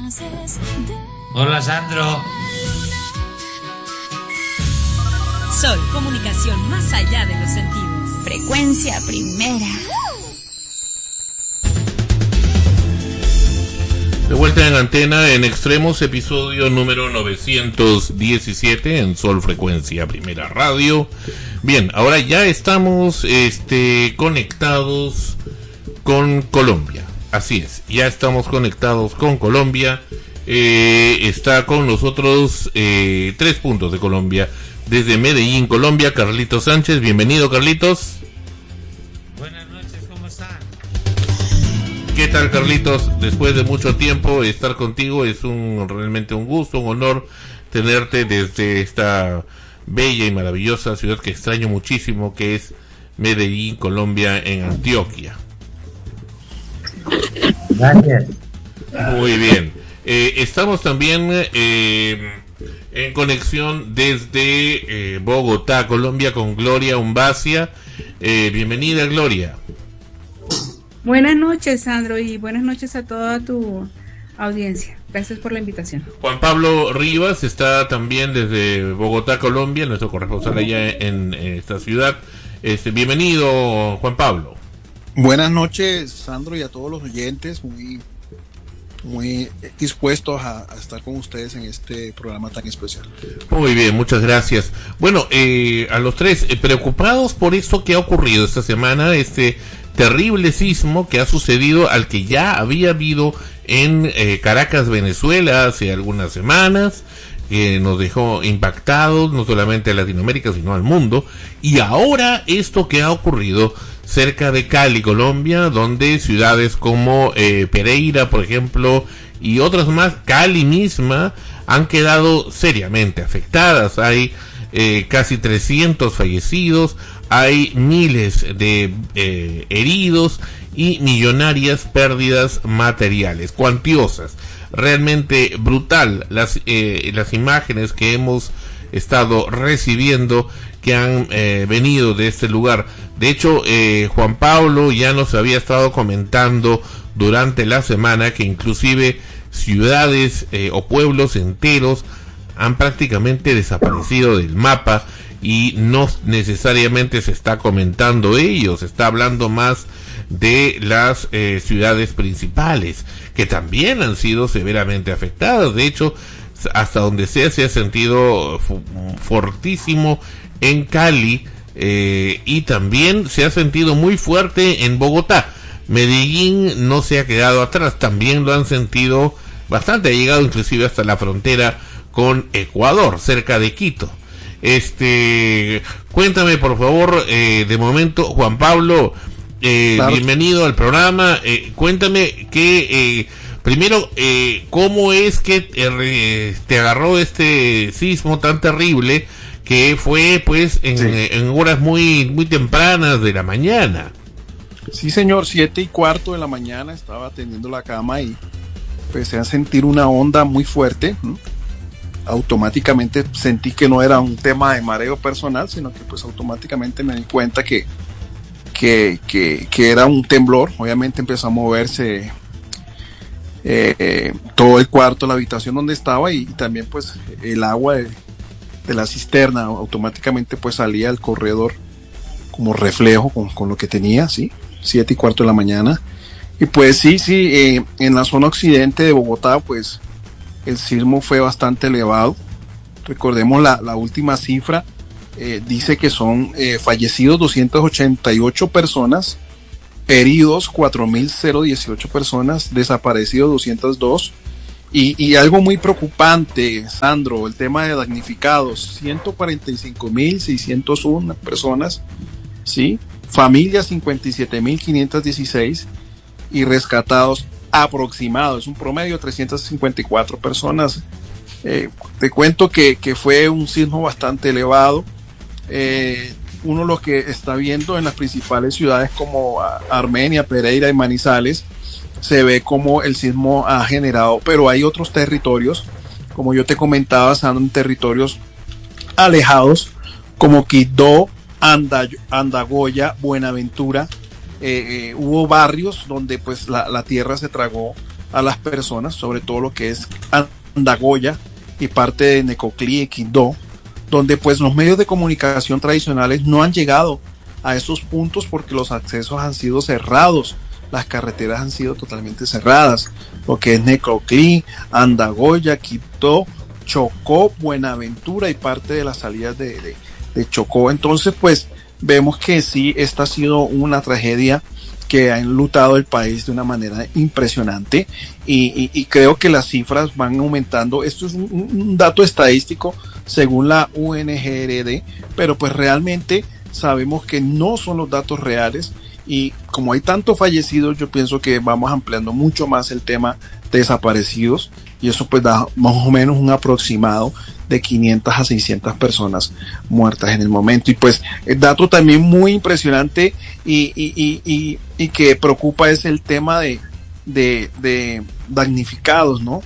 Hola, Sandro. Sol, comunicación más allá de los sentidos. Frecuencia primera. De vuelta en antena en Extremos, episodio número 917 en Sol Frecuencia Primera Radio. Bien, ahora ya estamos conectados con Colombia. Así es, ya estamos conectados con Colombia. Está con nosotros 3 puntos de Colombia. Desde Medellín, Colombia, Carlitos Sánchez. Bienvenido, Carlitos. Buenas noches, ¿cómo están? ¿Qué tal, Carlitos? Después de mucho tiempo estar contigo, es realmente un gusto, un honor tenerte desde esta bella y maravillosa ciudad que extraño muchísimo, que es Medellín, Colombia, en Antioquia. Gracias. Muy bien. Estamos también en conexión desde Bogotá, Colombia, con Gloria Umbasia. Bienvenida, Gloria. Buenas noches, Sandro, y buenas noches a toda tu audiencia. Gracias por la invitación. Juan Pablo Rivas está también desde Bogotá, Colombia, nuestro corresponsal allá en esta ciudad. Bienvenido, Juan Pablo. Buenas noches, Sandro, y a todos los oyentes. Muy dispuestos a estar con ustedes en este programa tan especial. Muy bien, muchas gracias. Bueno, a los tres, preocupados por esto que ha ocurrido esta semana, este terrible sismo que ha sucedido al que ya había habido en Caracas, Venezuela, hace algunas semanas, que nos dejó impactados, no solamente a Latinoamérica, sino al mundo, y ahora esto que ha ocurrido cerca de Cali, Colombia, donde ciudades como Pereira, por ejemplo, y otras más, Cali misma, han quedado seriamente afectadas. Hay casi 300 fallecidos, hay miles de heridos y millonarias pérdidas materiales, cuantiosas. Realmente brutal las imágenes que hemos estado recibiendo, que han venido de este lugar. De hecho, Juan Pablo ya nos había estado comentando durante la semana que inclusive ciudades o pueblos enteros han prácticamente desaparecido del mapa, y no necesariamente se está comentando ellos, se está hablando más de las ciudades principales, que también han sido severamente afectadas. De hecho, hasta donde se ha sentido fortísimo en Cali, y también se ha sentido muy fuerte en Bogotá. Medellín no se ha quedado atrás, también lo han sentido bastante, ha llegado inclusive hasta la frontera con Ecuador, cerca de Quito. Cuéntame por favor, de momento, Juan Pablo, claro. Bienvenido al programa. Cuéntame que primero, ¿cómo es que te agarró este sismo tan terrible, que fue pues en horas muy tempranas de la mañana? Sí, señor, 7:15 de la mañana estaba tendiendo la cama y empecé a sentir una onda muy fuerte. Automáticamente sentí que no era un tema de mareo personal, sino que pues automáticamente me di cuenta que era un temblor. Obviamente empezó a moverse todo el cuarto, la habitación donde estaba, y también pues el agua de la cisterna automáticamente pues salía al corredor como reflejo con lo que tenía, ¿sí? 7:15 de la mañana. Y pues sí, en la zona occidente de Bogotá pues el sismo fue bastante elevado. Recordemos la última cifra, dice que son fallecidos 288 personas, heridos 4.018 personas, desaparecidos 202, y algo muy preocupante, Sandro, el tema de damnificados, 145.601 personas, ¿sí? Familias 57.516, y rescatados aproximados, es un promedio de 354 personas. Te cuento que fue un sismo bastante elevado. Uno lo que está viendo en las principales ciudades como Armenia, Pereira y Manizales, se ve como el sismo ha generado, pero hay otros territorios, como yo te comentaba, Sandro, en territorios alejados como Quibdó, Andagoya, Buenaventura. Hubo barrios donde pues la tierra se tragó a las personas, sobre todo lo que es Andagoya y parte de Necoclí y Quindó, donde pues los medios de comunicación tradicionales no han llegado a esos puntos porque los accesos han sido cerrados, las carreteras han sido totalmente cerradas, lo que es Necoclí, Andagoya, Quindó, Chocó, Buenaventura y parte de las salidas de Chocó. Entonces pues vemos que sí, esta ha sido una tragedia que ha enlutado el país de una manera impresionante y creo que las cifras van aumentando. Esto es un dato estadístico según la UNGRD, pero pues realmente sabemos que no son los datos reales y como hay tantos fallecidos, yo pienso que vamos ampliando mucho más el tema de desaparecidos y eso pues da más o menos un aproximado de 500 a 600 personas muertas en el momento. Y pues el dato también muy impresionante y que preocupa es el tema de damnificados, ¿no?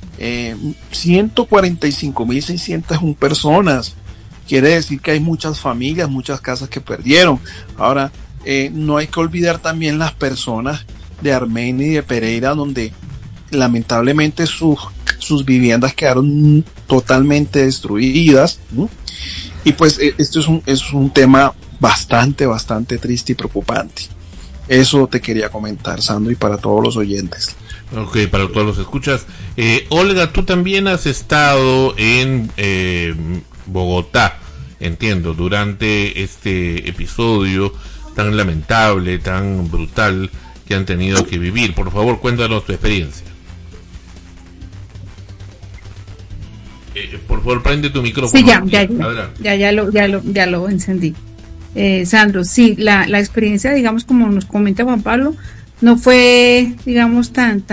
145.601 personas. Quiere decir que hay muchas familias, muchas casas que perdieron. Ahora, no hay que olvidar también las personas de Armenia y de Pereira, donde lamentablemente sus viviendas quedaron totalmente destruidas, ¿no? Y pues esto es un tema bastante triste y preocupante. Eso te quería comentar, Sandro, y para todos los oyentes. Ok, para todos los escuchas. Olga, tú también has estado en Bogotá, entiendo, durante este episodio tan lamentable, tan brutal que han tenido que vivir. Por favor, cuéntanos tu experiencia. Por favor, prende tu micrófono. Sí, ya lo encendí. Sandro, sí, la experiencia, digamos, como nos comenta Juan Pablo, no fue, digamos,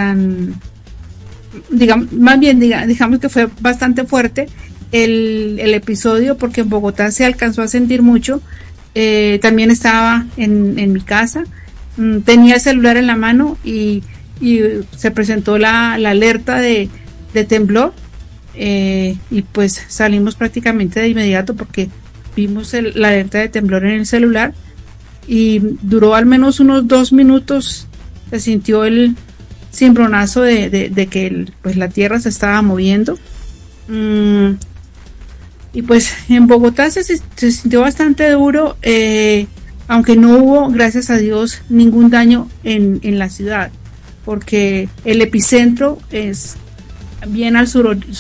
digamos que fue bastante fuerte el episodio, porque en Bogotá se alcanzó a sentir mucho. También estaba en mi casa, tenía el celular en la mano y se presentó la alerta de temblor. Y pues salimos prácticamente de inmediato porque vimos la alerta de temblor en el celular y duró al menos unos 2 minutos. Se sintió el cimbronazo de que pues la tierra se estaba moviendo, y pues en Bogotá se sintió bastante duro, aunque no hubo, gracias a Dios, ningún daño en la ciudad, porque el epicentro es bien al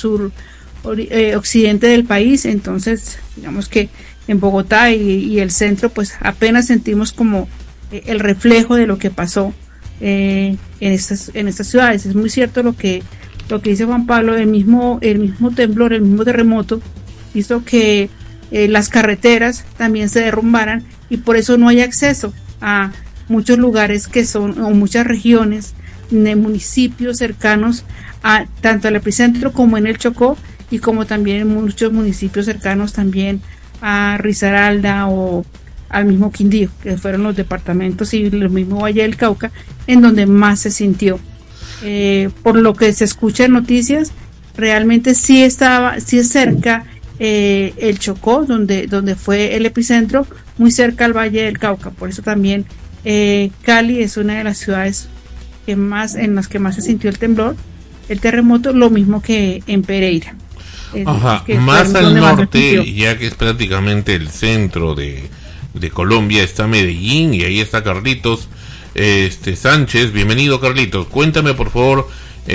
occidente del país. Entonces digamos que en Bogotá y el centro pues apenas sentimos como el reflejo de lo que pasó en estas ciudades. Es muy cierto lo que dice Juan Pablo. El mismo temblor, el mismo terremoto hizo que las carreteras también se derrumbaran y por eso no hay acceso a muchos lugares o muchas regiones de municipios cercanos tanto al epicentro como en el Chocó, y como también en muchos municipios cercanos también a Risaralda o al mismo Quindío, que fueron los departamentos, y el mismo Valle del Cauca, en donde más se sintió. Por lo que se escucha en noticias, realmente sí es cerca el Chocó, donde fue el epicentro, muy cerca al Valle del Cauca. Por eso también Cali es una de las ciudades en las que más se sintió el terremoto, lo mismo que en Pereira. Ajá, más al norte, ya que es prácticamente el centro de Colombia, está Medellín, y ahí está Carlitos Sánchez. Bienvenido, Carlitos. Cuéntame, por favor,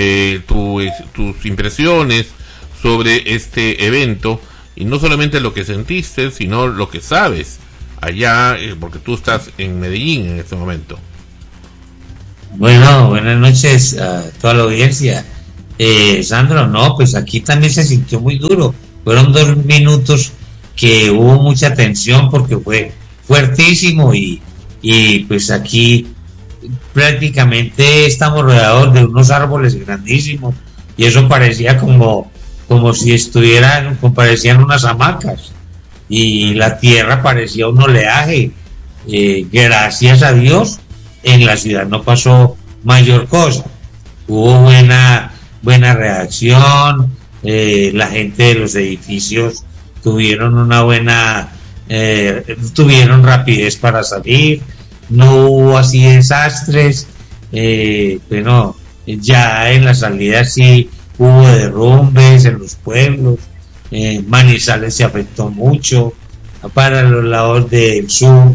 tus impresiones sobre este evento, y no solamente lo que sentiste, sino lo que sabes allá, porque tú estás en Medellín en este momento. Bueno, buenas noches a toda la audiencia. Sandro, no, pues aquí también se sintió muy duro. Fueron 2 minutos que hubo mucha tensión porque fue fuertísimo y pues aquí prácticamente estamos rodeados de unos árboles grandísimos y eso parecía como si parecían unas hamacas y la tierra parecía un oleaje. Gracias a Dios en la ciudad no pasó mayor cosa. Hubo buena reacción, la gente de los edificios tuvieron tuvieron rapidez para salir, no hubo así desastres. Bueno, Ya en la salida sí hubo derrumbes en los pueblos, Manizales se afectó mucho, para los lados del sur,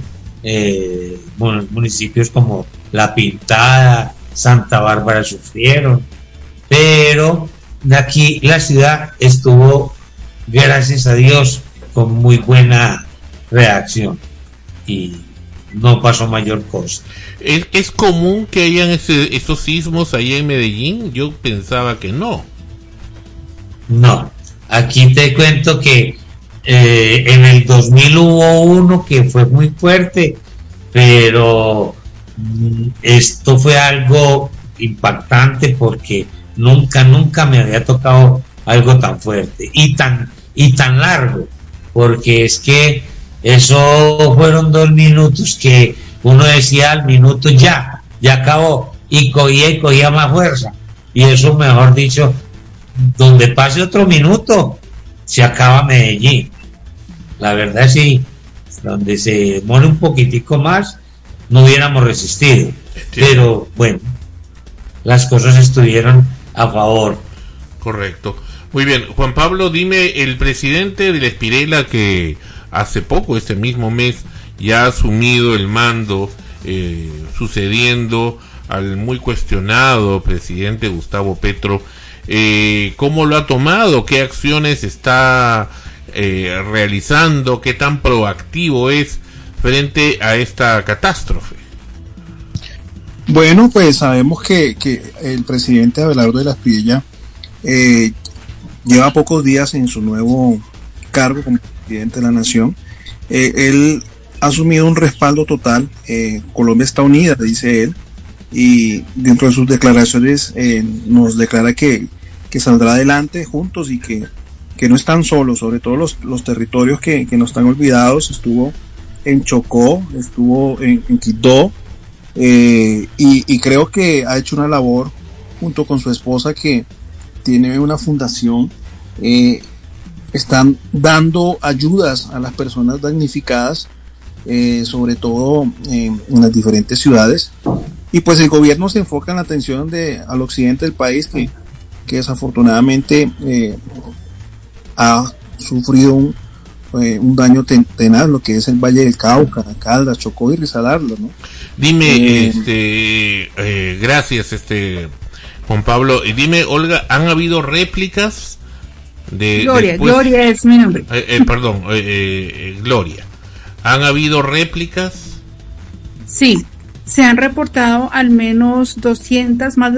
municipios como La Pintada, Santa Bárbara sufrieron, pero de aquí la ciudad estuvo, gracias a Dios, con muy buena reacción y no pasó mayor cosa. ¿Es común que hayan esos sismos allá en Medellín? Yo pensaba que no. No, aquí te cuento que en el 2000 hubo uno que fue muy fuerte, pero esto fue algo impactante porque nunca me había tocado algo tan fuerte y tan largo, porque es que eso fueron 2 minutos que uno decía al minuto ya acabó, y cogía más fuerza, y eso, mejor dicho, donde pase otro minuto se acaba Medellín. La verdad sí, donde se demore un poquitico más no hubiéramos resistido, pero bueno, las cosas estuvieron a favor. Correcto. Muy bien, Juan Pablo, dime, el presidente de la Espirela, que hace poco, este mismo mes, ya ha asumido el mando, sucediendo al muy cuestionado presidente Gustavo Petro, ¿cómo lo ha tomado? ¿Qué acciones está realizando? ¿Qué tan proactivo es frente a esta catástrofe? Bueno, pues sabemos que el presidente Abelardo de la Espriella lleva pocos días en su nuevo cargo como presidente de la nación. Él ha asumido un respaldo total. Colombia está unida, dice él, y dentro de sus declaraciones nos declara que saldrá adelante juntos y que no están solos, sobre todo los territorios que no están olvidados. Estuvo en Chocó, estuvo en Quibdó, y creo que ha hecho una labor junto con su esposa, que tiene una fundación. Están dando ayudas a las personas damnificadas, sobre todo en las diferentes ciudades, y pues el gobierno se enfoca en la atención al occidente del país, que desafortunadamente ha sufrido un daño tenaz, lo que es el Valle del Cauca, Caldas, Chocó y Risaralda, ¿no? Dime, gracias, Juan Pablo, y dime, Olga, ¿han habido réplicas de Gloria? después, Gloria es mi nombre. perdón, Gloria, ¿han habido réplicas? Sí, se han reportado al menos más de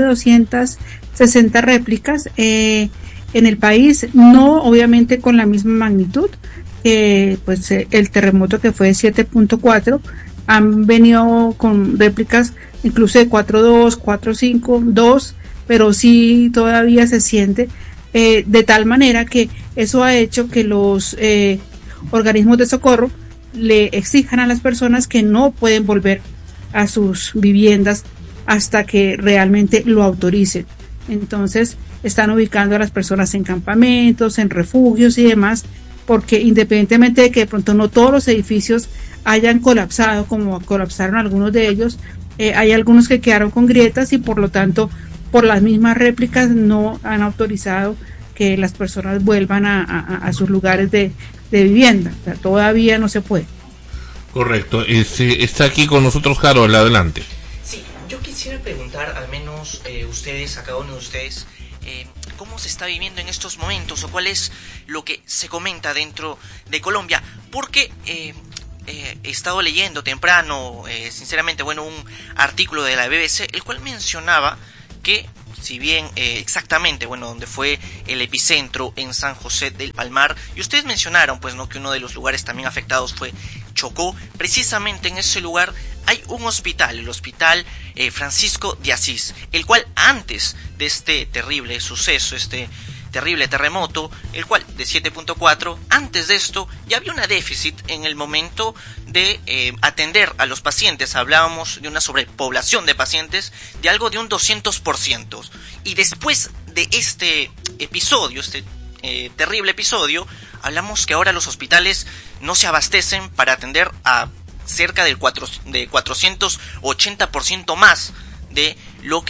260 réplicas en el país, no obviamente con la misma magnitud, pues el terremoto que fue de 7.4, han venido con réplicas incluso de 4.2, 4.5, 2, pero sí todavía se siente, de tal manera que eso ha hecho que los organismos de socorro le exijan a las personas que no pueden volver a sus viviendas hasta que realmente lo autoricen. Entonces están ubicando a las personas en campamentos, en refugios y demás, porque independientemente de que de pronto no todos los edificios hayan colapsado como colapsaron algunos de ellos, hay algunos que quedaron con grietas y por lo tanto por las mismas réplicas no han autorizado que las personas vuelvan a sus lugares de vivienda. O sea, todavía no se puede. Correcto. Está aquí con nosotros Harold, adelante. Sí, yo quisiera preguntar, al menos ustedes, a cada uno de ustedes, cómo se está viviendo en estos momentos o cuál es lo que se comenta dentro de Colombia, porque he estado leyendo temprano, sinceramente, un artículo de la BBC, el cual mencionaba que, si bien exactamente, donde fue el epicentro en San José del Palmar, y ustedes mencionaron, que uno de los lugares también afectados fue Chocó, precisamente en ese lugar hay un hospital, el Hospital Francisco de Asís, el cual antes de este terrible suceso, este terrible terremoto, el cual de 7.4, antes de esto ya había una déficit en el momento de atender a los pacientes. Hablábamos de una sobrepoblación de pacientes de algo de un 200%. Y después de este episodio, terrible episodio, hablamos que ahora los hospitales no se abastecen para atender a cerca del 480% más de lo que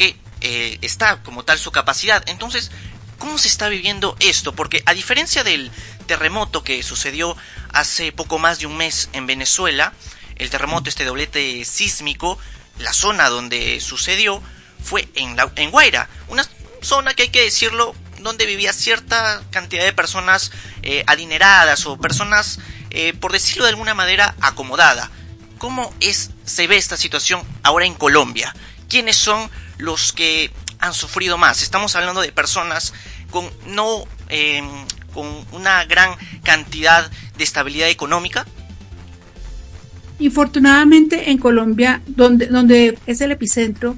está como tal su capacidad. Entonces, ¿cómo se está viviendo esto? Porque a diferencia del terremoto que sucedió hace poco más de un mes en Venezuela, el terremoto, este doblete sísmico, la zona donde sucedió fue en Guaira, una zona que, hay que decirlo, donde vivía cierta cantidad de personas adineradas o personas, por decirlo de alguna manera, acomodada. ¿Cómo se ve esta situación ahora en Colombia? ¿Quiénes son los que han sufrido más? Estamos hablando de personas con una gran cantidad de estabilidad económica. Infortunadamente en Colombia, donde es el epicentro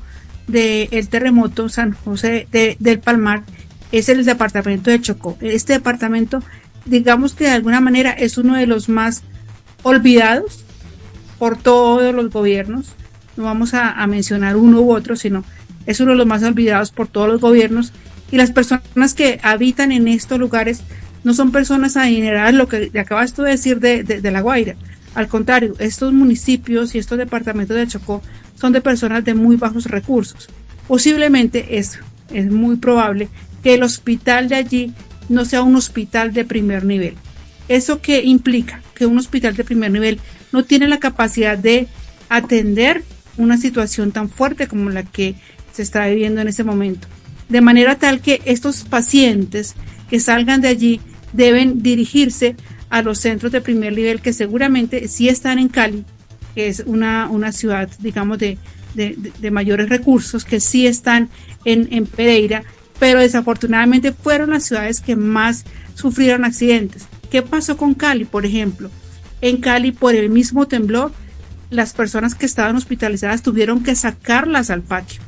del terremoto, San José del Palmar, es el departamento de Chocó. Este departamento, digamos que de alguna manera es uno de los más olvidados por todos los gobiernos. No vamos a mencionar uno u otro, sino es uno de los más olvidados por todos los gobiernos, y las personas que habitan en estos lugares no son personas adineradas, lo que acabas tú de decir de La Guaira. Al contrario, estos municipios y estos departamentos de Chocó son de personas de muy bajos recursos. Posiblemente es muy probable que el hospital de allí no sea un hospital de primer nivel. ¿Eso qué implica? Que un hospital de primer nivel no tiene la capacidad de atender una situación tan fuerte como la que se está viviendo en ese momento. De manera tal que estos pacientes que salgan de allí deben dirigirse a los centros de primer nivel, que seguramente sí están en Cali, que es una ciudad, digamos, de mayores recursos, que sí están en Pereira, pero desafortunadamente fueron las ciudades que más sufrieron accidentes. ¿Qué pasó con Cali, por ejemplo? En Cali, por el mismo temblor, las personas que estaban hospitalizadas tuvieron que sacarlas al patio,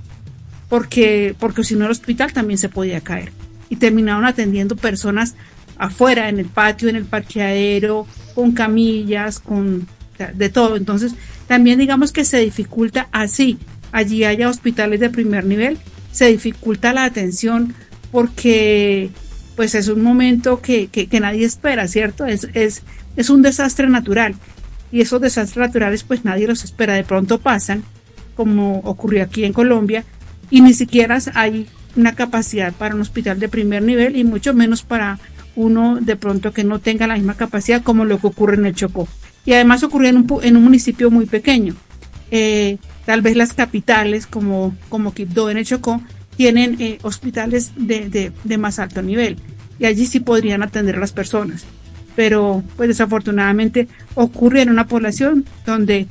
porque si no el hospital también se podía caer, y terminaron atendiendo personas afuera, en el patio, en el parqueadero, con camillas, de todo. Entonces, también digamos que se dificulta así, allí haya hospitales de primer nivel, se dificulta la atención, porque pues es un momento que nadie espera, ¿cierto? Es un desastre natural, y esos desastres naturales pues nadie los espera, de pronto pasan, como ocurrió aquí en Colombia, y ni siquiera hay una capacidad para un hospital de primer nivel, y mucho menos para uno de pronto que no tenga la misma capacidad como lo que ocurre en el Chocó. Y además ocurrió en un municipio muy pequeño. Tal vez las capitales como Quibdó en el Chocó tienen hospitales de más alto nivel, y allí sí podrían atender a las personas, pero pues desafortunadamente ocurre en una población donde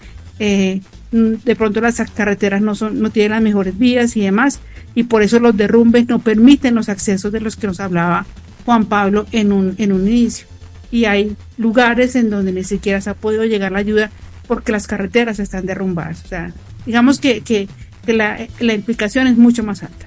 de pronto las carreteras no tienen las mejores vías y demás, y por eso los derrumbes no permiten los accesos de los que nos hablaba Juan Pablo en un inicio, y hay lugares en donde ni siquiera se ha podido llegar la ayuda porque las carreteras están derrumbadas. O sea, digamos que la implicación es mucho más alta.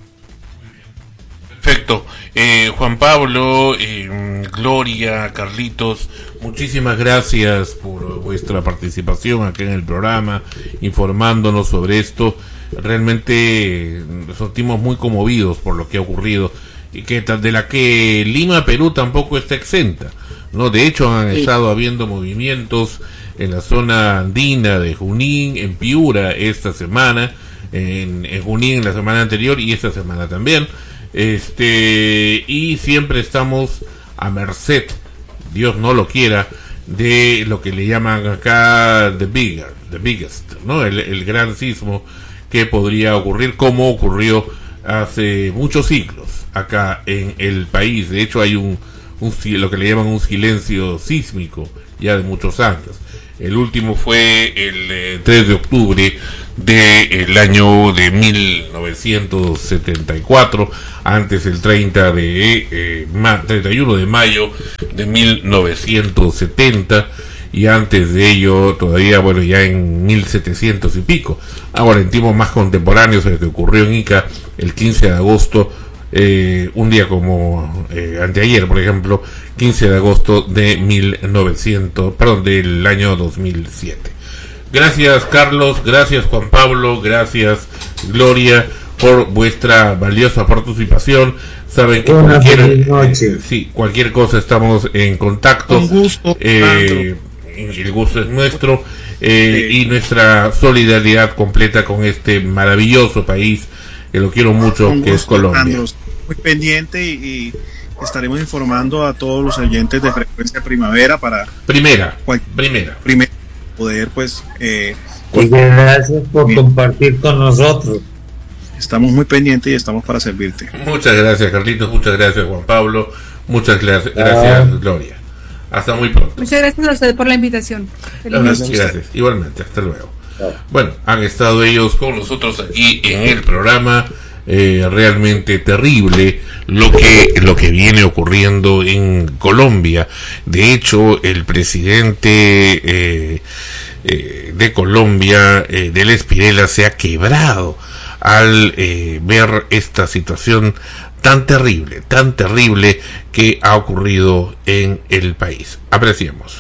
Perfecto. Juan Pablo, Gloria, Carlitos, muchísimas gracias por vuestra participación aquí en el programa, informándonos sobre esto. Realmente nos sentimos muy conmovidos por lo que ha ocurrido, y de la que Lima, Perú, tampoco está exenta, ¿no? De hecho, han estado habiendo movimientos en la zona andina de Junín, en Piura esta semana, en Junín la semana anterior y esta semana también. Y siempre estamos a merced, Dios no lo quiera, de lo que le llaman acá the biggest, ¿no? El gran sismo que podría ocurrir, como ocurrió hace muchos siglos acá en el país. De hecho, hay lo que le llaman un silencio sísmico ya de muchos años. El último fue el 3 de octubre del año de 1974, antes el 31 de mayo de 1970, y antes de ello todavía, bueno, ya en 1700 y pico. Ahora, en tiempos más contemporáneos, el que ocurrió en Ica el 15 de agosto, un día como anteayer, por ejemplo, 15 de agosto de del año 2007. Gracias, Carlos, gracias, Juan Pablo, gracias, Gloria, por vuestra valiosa participación. Saben que cualquier cosa estamos en contacto. Con gusto. El gusto es nuestro, y nuestra solidaridad completa con este maravilloso país que lo quiero mucho, que es Colombia. Andros, muy pendiente y estaremos informando a todos los oyentes de Frecuencia Primavera para Primera. poder pues y gracias por compartir con nosotros. Estamos muy pendientes y estamos para servirte. Muchas gracias, Carlitos, muchas gracias, Juan Pablo, muchas gracias, Gloria. Hasta muy pronto. Muchas gracias a usted por la invitación. Gracias. Igualmente, hasta luego. Bueno, han estado ellos con nosotros aquí en el programa. Realmente terrible lo que viene ocurriendo en Colombia. De hecho, el presidente de Colombia, del Espirela, se ha quebrado al ver esta situación tan terrible que ha ocurrido en el país. Apreciemos.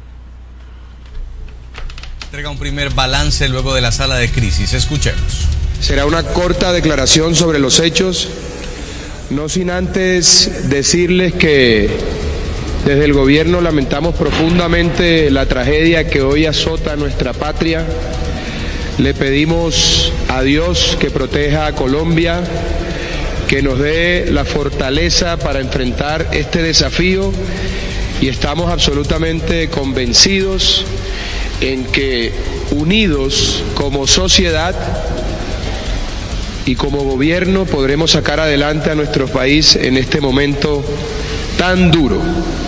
Entrega un primer balance luego de la sala de crisis. Escuchemos. Será una corta declaración sobre los hechos, no sin antes decirles que desde el gobierno lamentamos profundamente la tragedia que hoy azota a nuestra patria. Le pedimos a Dios que proteja a Colombia, que nos dé la fortaleza para enfrentar este desafío, y estamos absolutamente convencidos en que unidos como sociedad y como gobierno podremos sacar adelante a nuestro país en este momento tan duro.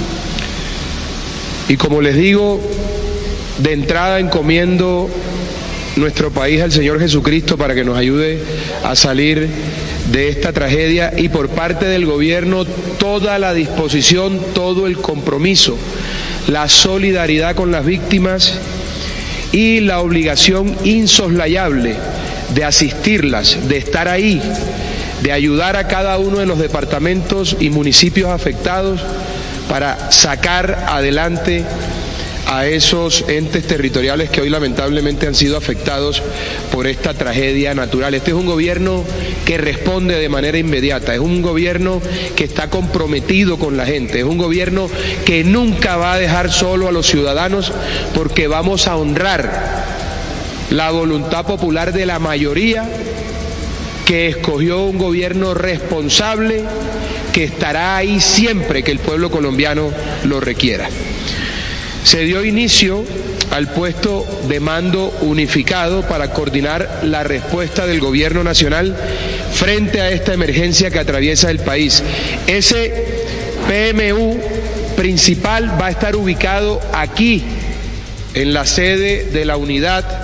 Y como les digo, de entrada encomiendo nuestro país al Señor Jesucristo para que nos ayude a salir de esta tragedia, y por parte del gobierno toda la disposición, todo el compromiso, la solidaridad con las víctimas y la obligación insoslayable de asistirlas, de estar ahí, de ayudar a cada uno de los departamentos y municipios afectados para sacar adelante a esos entes territoriales que hoy lamentablemente han sido afectados por esta tragedia natural. Este es un gobierno que responde de manera inmediata, es un gobierno que está comprometido con la gente, es un gobierno que nunca va a dejar solo a los ciudadanos, porque vamos a honrar la voluntad popular de la mayoría que escogió un gobierno responsable que estará ahí siempre que el pueblo colombiano lo requiera. Se dio inicio al puesto de mando unificado para coordinar la respuesta del gobierno nacional frente a esta emergencia que atraviesa el país. Ese PMU principal va a estar ubicado aquí, en la sede de la unidad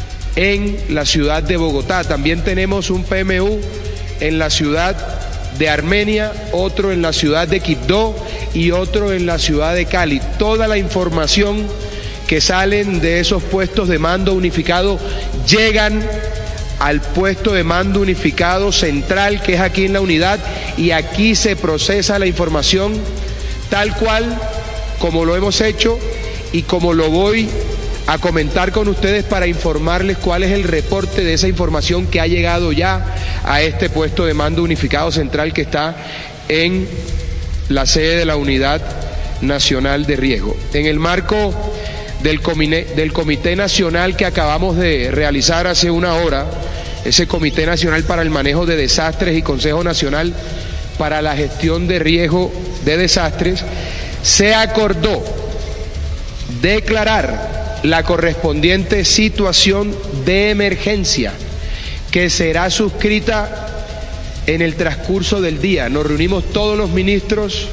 en la ciudad de Bogotá. También tenemos un PMU en la ciudad de Armenia, otro en la ciudad de Quibdó y otro en la ciudad de Cali. Toda la información que salen de esos puestos de mando unificado llegan al puesto de mando unificado central, que es aquí en la unidad, y aquí se procesa la información tal cual como lo hemos hecho y como lo voy a comentar con ustedes para informarles cuál es el reporte de esa información que ha llegado ya a este puesto de mando unificado central que está en la sede de la Unidad Nacional de Riesgo. En el marco del Comité Nacional que acabamos de realizar hace una hora, ese Comité Nacional para el Manejo de Desastres y Consejo Nacional para la Gestión de Riesgo de Desastres, se acordó declarar la correspondiente situación de emergencia, que será suscrita en el transcurso del día. Nos reunimos todos los ministros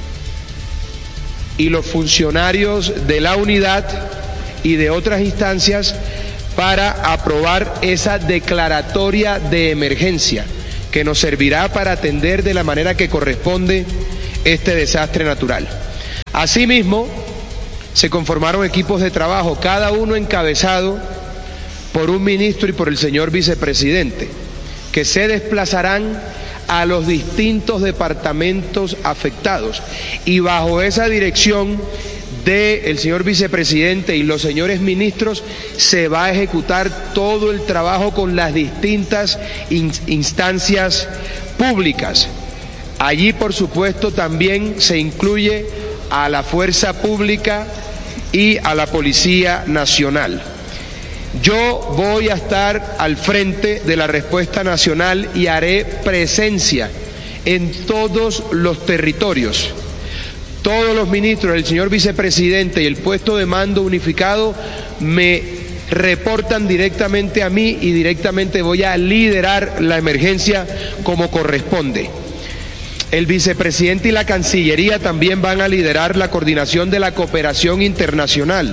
y los funcionarios de la unidad y de otras instancias para aprobar esa declaratoria de emergencia, que nos servirá para atender de la manera que corresponde este desastre natural. Asimismo, se conformaron equipos de trabajo, cada uno encabezado por un ministro y por el señor vicepresidente, que se desplazarán a los distintos departamentos afectados, y bajo esa dirección del señor vicepresidente y los señores ministros se va a ejecutar todo el trabajo con las distintas instancias públicas. Allí, por supuesto, también se incluye a la Fuerza Pública y a la Policía Nacional. Yo voy a estar al frente de la respuesta nacional y haré presencia en todos los territorios. Todos los ministros, el señor vicepresidente y el puesto de mando unificado me reportan directamente a mí y directamente voy a liderar la emergencia como corresponde. El vicepresidente y la Cancillería también van a liderar la coordinación de la cooperación internacional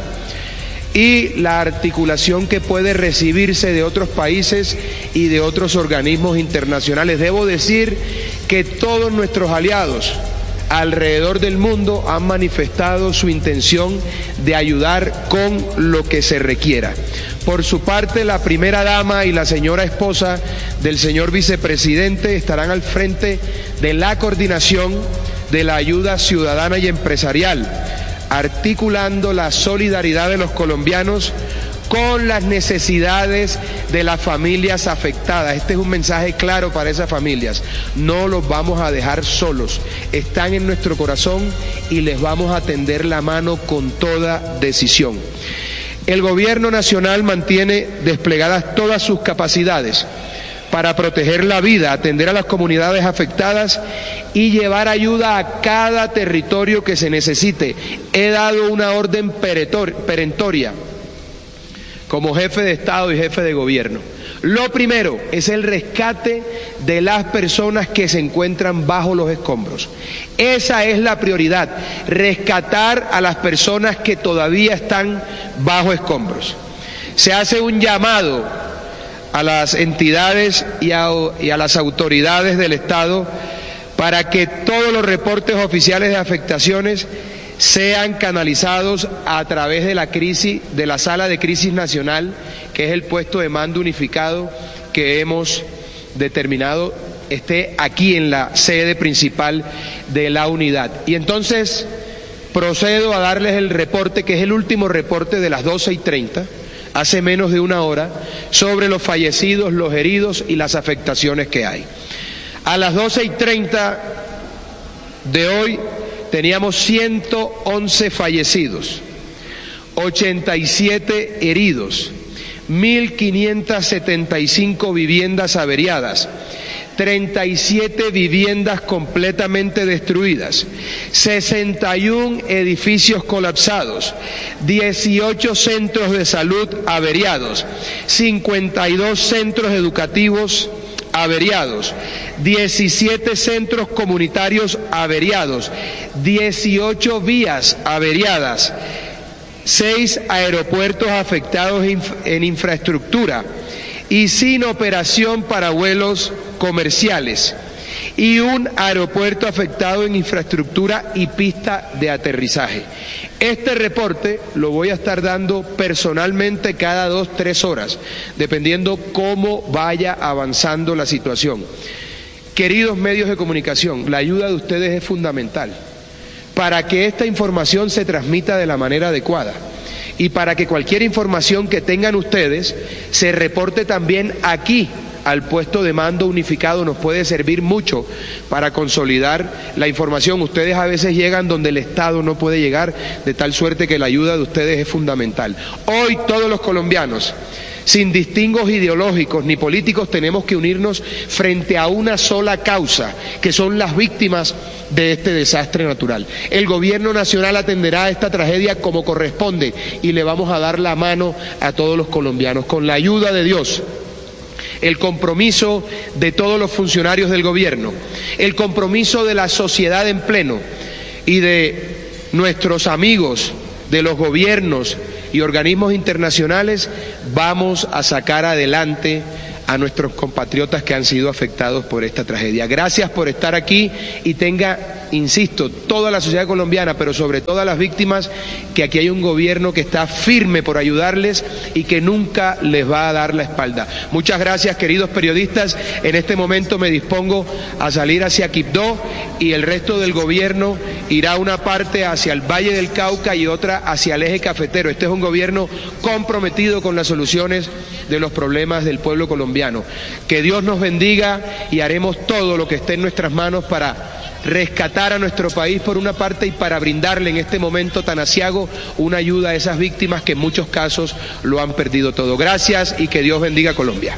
y la articulación que puede recibirse de otros países y de otros organismos internacionales. Debo decir que todos nuestros aliados alrededor del mundo han manifestado su intención de ayudar con lo que se requiera. Por su parte, la primera dama y la señora esposa del señor vicepresidente estarán al frente de la coordinación de la ayuda ciudadana y empresarial, articulando la solidaridad de los colombianos con las necesidades de las familias afectadas. Este es un mensaje claro para esas familias. No los vamos a dejar solos. Están en nuestro corazón y les vamos a tender la mano con toda decisión. El gobierno nacional mantiene desplegadas todas sus capacidades para proteger la vida, atender a las comunidades afectadas y llevar ayuda a cada territorio que se necesite. He dado una orden perentoria como jefe de Estado y jefe de gobierno. Lo primero es el rescate de las personas que se encuentran bajo los escombros. Esa es la prioridad, rescatar a las personas que todavía están bajo escombros. Se hace un llamado a las entidades y a las autoridades del Estado para que todos los reportes oficiales de afectaciones sean canalizados a través de la sala de crisis nacional, que es el puesto de mando unificado que hemos determinado esté aquí en la sede principal de la unidad. Y entonces procedo a darles el reporte, que es el último reporte de las 12:30, hace menos de una hora, sobre los fallecidos, los heridos y las afectaciones que hay. A las 12:30 de hoy teníamos 111 fallecidos, 87 heridos, 1.575 viviendas averiadas, 37 viviendas completamente destruidas, 61 edificios colapsados, 18 centros de salud averiados, 52 centros educativos averiados, 17 centros comunitarios averiados, 18 vías averiadas, 6 aeropuertos afectados en infraestructura y sin operación para vuelos comerciales, y un aeropuerto afectado en infraestructura y pista de aterrizaje. Este reporte lo voy a estar dando personalmente cada 2-3 horas, dependiendo cómo vaya avanzando la situación. Queridos medios de comunicación, la ayuda de ustedes es fundamental para que esta información se transmita de la manera adecuada y para que cualquier información que tengan ustedes se reporte también aquí al puesto de mando unificado. Nos puede servir mucho para consolidar la información. Ustedes a veces llegan donde el Estado no puede llegar, de tal suerte que la ayuda de ustedes es fundamental. Hoy todos los colombianos, sin distingos ideológicos ni políticos, tenemos que unirnos frente a una sola causa, que son las víctimas de este desastre natural. El gobierno nacional atenderá a esta tragedia como corresponde y le vamos a dar la mano a todos los colombianos. Con la ayuda de Dios, el compromiso de todos los funcionarios del gobierno, el compromiso de la sociedad en pleno y de nuestros amigos de los gobiernos y organismos internacionales, vamos a sacar adelante a nuestros compatriotas que han sido afectados por esta tragedia. Gracias por estar aquí y tenga, insisto, toda la sociedad colombiana, pero sobre todo las víctimas, que aquí hay un gobierno que está firme por ayudarles y que nunca les va a dar la espalda. Muchas gracias, queridos periodistas. En este momento me dispongo a salir hacia Quibdó y el resto del gobierno irá una parte hacia el Valle del Cauca y otra hacia el eje cafetero. Este es un gobierno comprometido con las soluciones de los problemas del pueblo colombiano. Que Dios nos bendiga y haremos todo lo que esté en nuestras manos para rescatar a nuestro país por una parte y para brindarle en este momento tan aciago una ayuda a esas víctimas que en muchos casos lo han perdido todo. Gracias y que Dios bendiga a Colombia.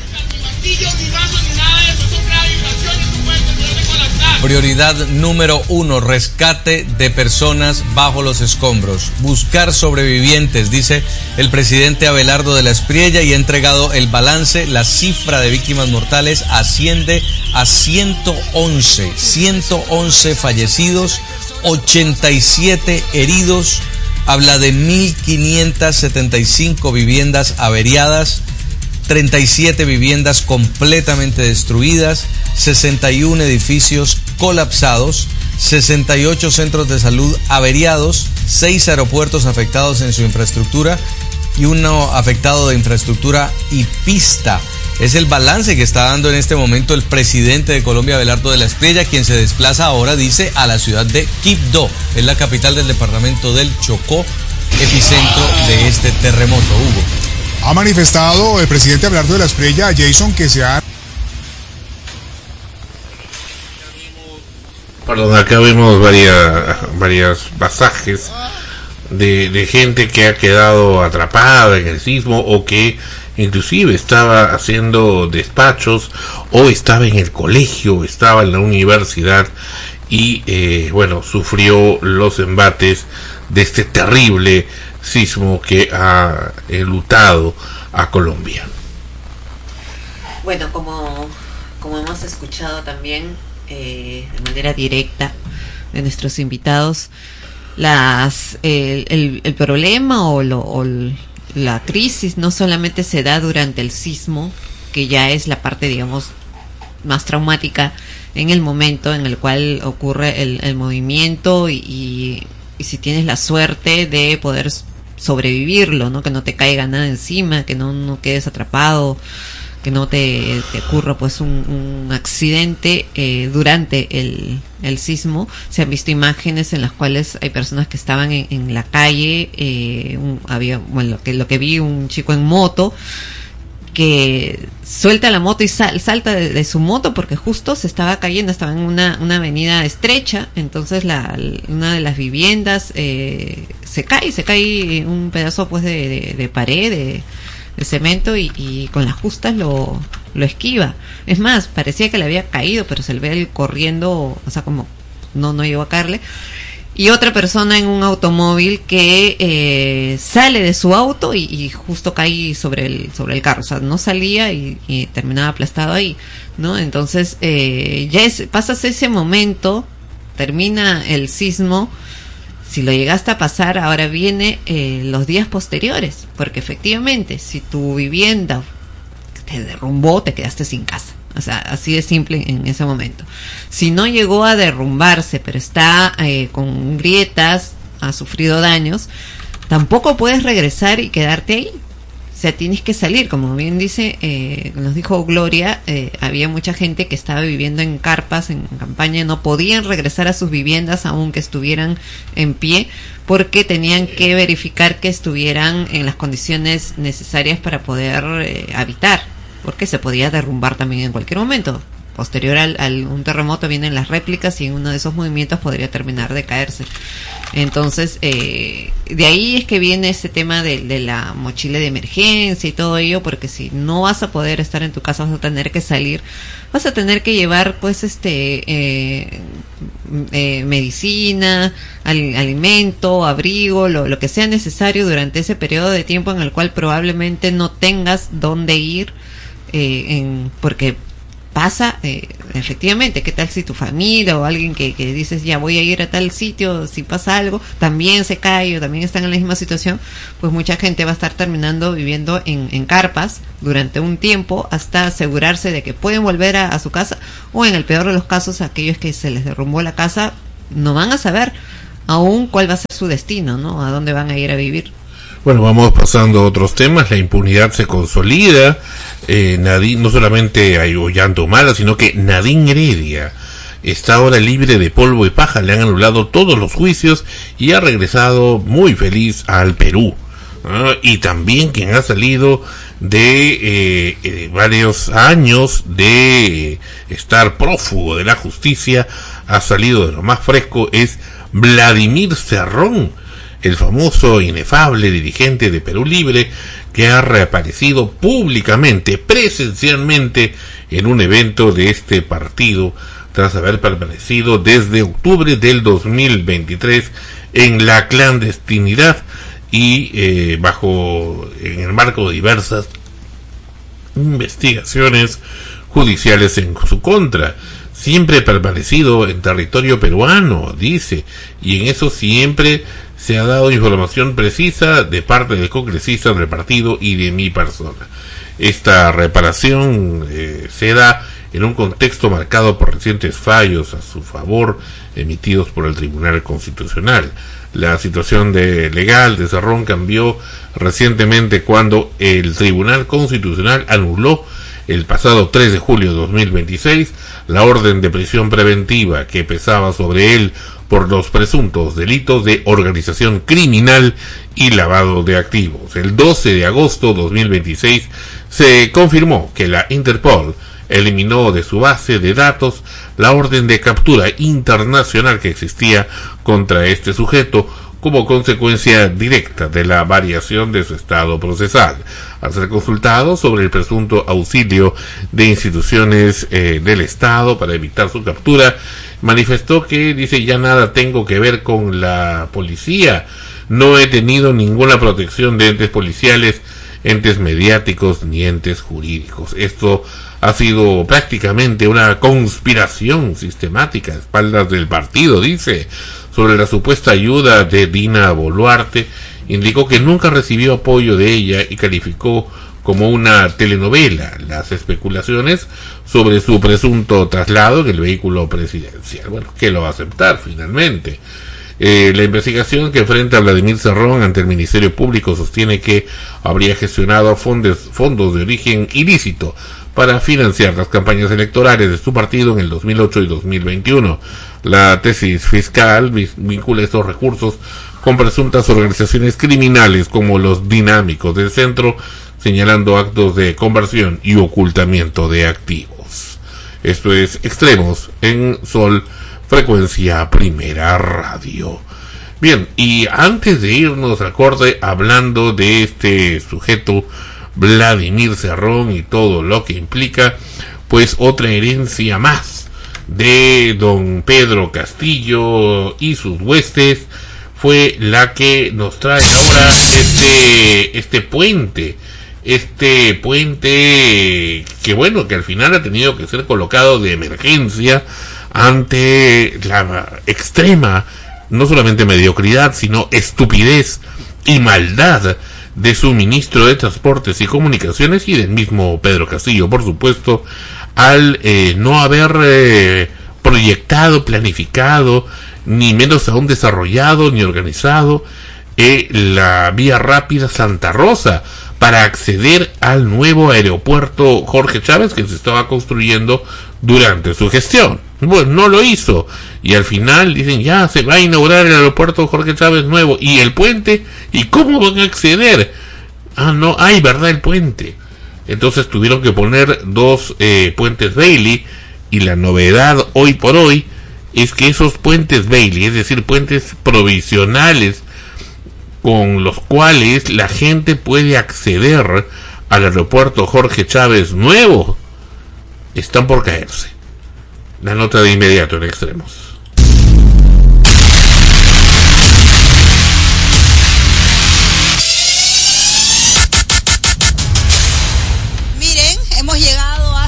Prioridad número 1, rescate de personas bajo los escombros. Buscar sobrevivientes, dice el presidente Abelardo de la Espriella, y ha entregado el balance. La cifra de víctimas mortales asciende a 111. 111 fallecidos, 87 heridos. Habla de 1.575 viviendas averiadas, 37 viviendas completamente destruidas, 61 edificios colapsados, 68 centros de salud averiados, 6 aeropuertos afectados en su infraestructura y uno afectado de infraestructura y pista. Es el balance que está dando en este momento el presidente de Colombia, Abelardo de la Espriella, quien se desplaza ahora, dice, a la ciudad de Quibdó, es la capital del departamento del Chocó, epicentro de este terremoto. Hugo. Ha manifestado el presidente Abelardo de la Espriella, Jason, que se ha... Perdón, acá vemos varios pasajes de gente que ha quedado atrapada en el sismo o que inclusive estaba haciendo despachos o estaba en el colegio, estaba en la universidad y bueno, sufrió los embates de este terrible sismo que ha enlutado a Colombia. Bueno, como hemos escuchado también de manera directa de nuestros invitados, el problema o la crisis no solamente se da durante el sismo, que ya es la parte, digamos, más traumática en el momento en el cual ocurre el movimiento y si tienes la suerte de poder sobrevivirlo, ¿no? Que no te caiga nada encima, que no quedes atrapado, que no te ocurra pues un accidente durante el sismo. Se han visto imágenes en las cuales hay personas que estaban en la calle, lo que vi, un chico en moto que suelta la moto y salta de su moto porque justo se estaba cayendo, estaba en una avenida estrecha, entonces una de las viviendas se cae un pedazo pues de pared, de cemento y con las justas lo esquiva. Es más, parecía que le había caído, pero se le ve él corriendo, o sea, como no llegó a caerle. Y otra persona en un automóvil que sale de su auto y justo cae sobre el carro, o sea, no salía y terminaba aplastado ahí, ¿no? Entonces pasas ese momento, termina el sismo. Si lo llegaste a pasar, ahora viene los días posteriores, porque efectivamente, si tu vivienda te derrumbó, te quedaste sin casa. O sea, así de simple en ese momento. Si no llegó a derrumbarse, pero está con grietas, ha sufrido daños, tampoco puedes regresar y quedarte ahí. O sea, tienes que salir, como bien nos dijo Gloria, había mucha gente que estaba viviendo en carpas, en campaña, no podían regresar a sus viviendas aunque estuvieran en pie, porque tenían que verificar que estuvieran en las condiciones necesarias para poder habitar, porque se podía derrumbar también en cualquier momento. Posterior al un terremoto vienen las réplicas y en uno de esos movimientos podría terminar de caerse. Entonces, de ahí es que viene ese tema de la mochila de emergencia y todo ello, porque si no vas a poder estar en tu casa, vas a tener que salir, vas a tener que llevar pues medicina, alimento, abrigo, lo que sea necesario durante ese periodo de tiempo en el cual probablemente no tengas dónde ir, porque pasa, efectivamente, ¿qué tal si tu familia o alguien que dices ya voy a ir a tal sitio, si pasa algo, también se cae o también están en la misma situación? Pues mucha gente va a estar terminando viviendo en carpas durante un tiempo hasta asegurarse de que pueden volver a su casa, o en el peor de los casos, aquellos que se les derrumbó la casa no van a saber aún cuál va a ser su destino, ¿no? A dónde van a ir a vivir. Bueno, vamos pasando a otros temas. La impunidad se consolida. Nadine, no solamente hay Ollanta Humala, sino que Nadine Heredia está ahora libre de polvo y paja. Le han anulado todos los juicios y ha regresado muy feliz al Perú. Y también quien ha salido de varios años de estar prófugo de la justicia, ha salido de lo más fresco, es Vladimir Cerrón, el famoso inefable dirigente de Perú Libre, que ha reaparecido públicamente, presencialmente, en un evento de este partido, tras haber permanecido desde octubre del 2023 en la clandestinidad y en el marco de diversas investigaciones judiciales en su contra. Siempre permanecido en territorio peruano, dice, y en eso siempre se ha dado información precisa de parte de congresistas del partido y de mi persona. Esta reparación se da en un contexto marcado por recientes fallos a su favor emitidos por el Tribunal Constitucional. La situación legal de Cerrón cambió recientemente cuando el Tribunal Constitucional anuló el pasado 3 de julio de 2026 la orden de prisión preventiva que pesaba sobre él por los presuntos delitos de organización criminal y lavado de activos. El 12 de agosto de 2026 se confirmó que la Interpol eliminó de su base de datos la orden de captura internacional que existía contra este sujeto como consecuencia directa de la variación de su estado procesal. Al ser consultado sobre el presunto auxilio de instituciones del Estado para evitar su captura, manifestó que, dice, ya nada tengo que ver con la policía, no he tenido ninguna protección de entes policiales, entes mediáticos ni entes jurídicos. Esto ha sido prácticamente una conspiración sistemática a espaldas del partido, dice. Sobre la supuesta ayuda de Dina Boluarte, indicó que nunca recibió apoyo de ella y calificó como una telenovela las especulaciones sobre su presunto traslado en el vehículo presidencial. Bueno, que lo va a aceptar finalmente. La investigación que enfrenta a Vladimir Cerrón ante el Ministerio Público sostiene que habría gestionado fondos de origen ilícito para financiar las campañas electorales de su partido en el 2008 y 2021. La tesis fiscal vincula estos recursos con presuntas organizaciones criminales como los Dinámicos del Centro, señalando actos de conversión y ocultamiento de activos. Esto es Extremos en Sol, Frecuencia Primera Radio. Bien, y antes de irnos al corte hablando de este sujeto Vladimir Cerrón y todo lo que implica, pues otra herencia más de don Pedro Castillo y sus huestes fue la que nos trae ahora este puente que bueno, que al final ha tenido que ser colocado de emergencia ante la extrema, no solamente mediocridad, sino estupidez y maldad de su ministro de Transportes y Comunicaciones y del mismo Pedro Castillo, por supuesto, al no haber proyectado, planificado, ni menos aún desarrollado ni organizado la vía rápida Santa Rosa para acceder al nuevo aeropuerto Jorge Chávez que se estaba construyendo durante su gestión. Bueno, no lo hizo y al final dicen ya se va a inaugurar el aeropuerto Jorge Chávez nuevo y el puente, ¿y cómo van a acceder? No hay, ¿verdad? El puente. Entonces tuvieron que poner dos puentes Bailey y la novedad hoy por hoy es que esos puentes Bailey, es decir, puentes provisionales con los cuales la gente puede acceder al aeropuerto Jorge Chávez nuevo, están por caerse. La nota de inmediato en Extremos.